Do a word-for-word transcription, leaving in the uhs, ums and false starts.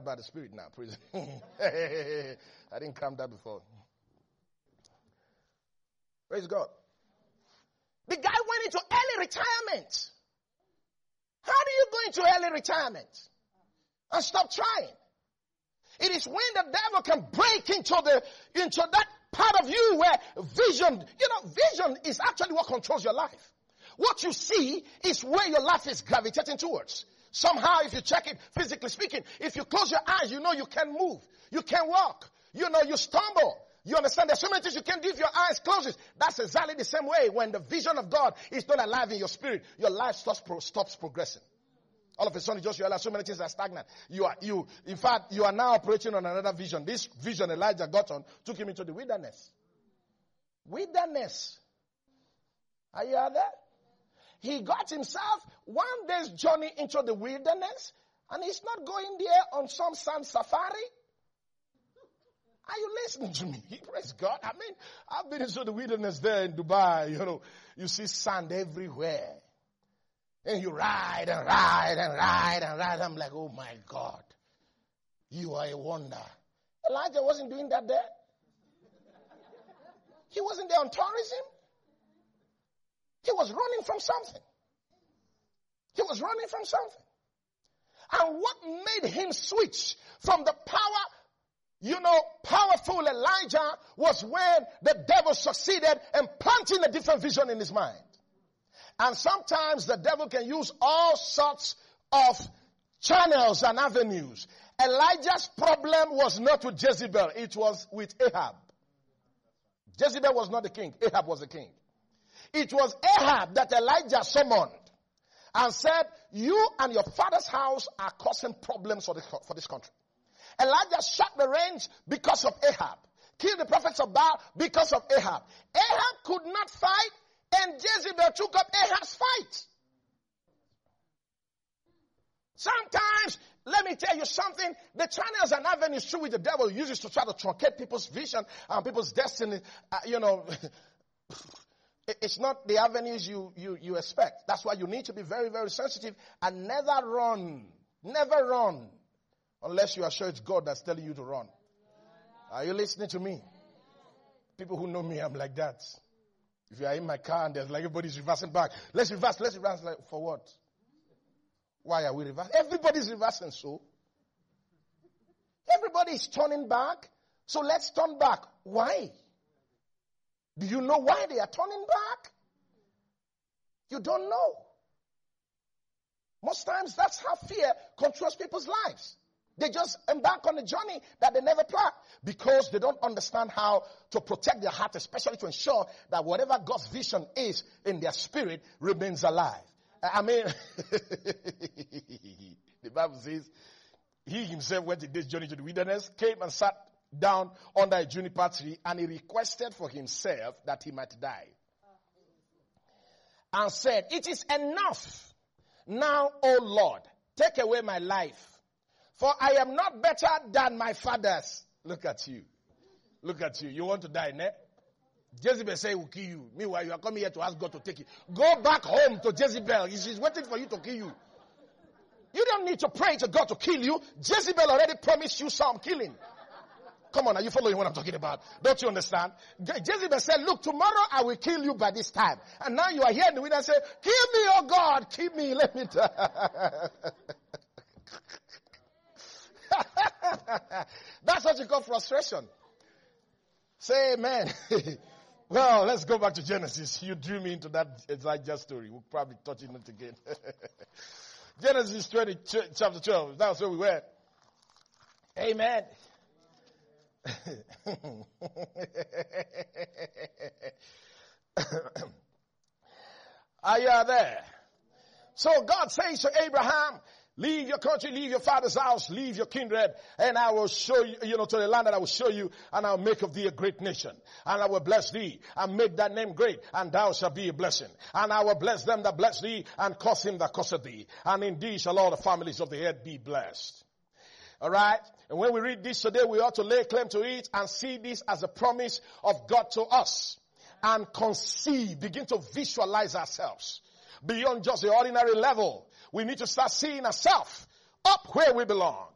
by the Spirit now. Praise. I didn't come that before. Praise God. The guy went into early retirement. How do you go into early retirement and stop trying? It is when the devil can break into the into that part of you where vision, you know, vision is actually what controls your life. What you see is where your life is gravitating towards. Somehow, if you check it, physically speaking, if you close your eyes, you know you can move. You can walk. You know you stumble. You understand? There's so many things you can do if your eyes closes. That's exactly the same way when the vision of God is not alive in your spirit, your life stops, pro- stops progressing. All of a sudden, you just realize so many things are stagnant. You are, you, in fact, you are now operating on another vision. This vision Elijah got on took him into the wilderness. Wilderness. Are you out there? He got himself one day's journey into the wilderness, and he's not going there on some sand safari. Are you listening to me? Praise God. I mean, I've been into the wilderness there in Dubai. You know, you see sand everywhere. And you ride and ride and ride and ride. I'm like, oh my God. You are a wonder. Elijah wasn't doing that there. He wasn't there on tourism. He was running from something. He was running from something. And what made him switch from the power, you know, powerful Elijah was when the devil succeeded in planting a different vision in his mind. And sometimes the devil can use all sorts of channels and avenues. Elijah's problem was not with Jezebel, it was with Ahab. Jezebel was not the king, Ahab was the king. It was Ahab that Elijah summoned and said, you and your father's house are causing problems for, the, for this country. Elijah shut the range because of Ahab. Killed the prophets of Baal because of Ahab. Ahab could not fight, and Jezebel took up Ahab's fight. Sometimes, let me tell you something, the channels and avenues through which the devil uses to try to truncate people's vision and people's destiny, uh, you know, it's not the avenues you, you, you expect. That's why you need to be very, very sensitive and never run. Never run. Unless you are sure it's God that's telling you to run. Are you listening to me? People who know me, I'm like that. If you are in my car and there's like everybody's reversing back. Let's reverse, let's reverse. Like, for what? Why are we reversing? Everybody's reversing, so. Everybody's turning back. So let's turn back. Why? Do you know why they are turning back? You don't know. Most times that's how fear controls people's lives. They just embark on a journey that they never planned because they don't understand how to protect their heart, especially to ensure that whatever God's vision is in their spirit remains alive. I mean, the Bible says he himself went in this journey to the wilderness, came and sat down under a juniper tree, and he requested for himself that he might die. And said, it is enough. Now, O Lord, take away my life. For I am not better than my fathers. Look at you. Look at you. You want to die, ne? Jezebel say he will kill you. Meanwhile, you are coming here to ask God to take you. Go back home to Jezebel. She's waiting for you to kill you. You don't need to pray to God to kill you. Jezebel already promised you some killing. Come on, are you following what I'm talking about? Don't you understand? Jezebel said, look, tomorrow I will kill you by this time. And now you are here in the window and say, kill me, oh God, kill me, let me die. That's what you call frustration. Say amen. Well, let's go back to Genesis. You drew me into that Elijah story. We'll probably touch on it again. Genesis twenty, chapter twelve. That's where we were. Amen. Are you there? So God says to Abraham, leave your country, leave your father's house, leave your kindred, and I will show you, you know, to the land that I will show you, and I will make of thee a great nation. And I will bless thee, and make that name great, and thou shalt be a blessing. And I will bless them that bless thee, and curse him that curseth thee. And in thee shall all the families of the earth be blessed. Alright? And when we read this today, we ought to lay claim to it and see this as a promise of God to us. And conceive, begin to visualize ourselves beyond just the ordinary level. We need to start seeing ourselves up where we belong.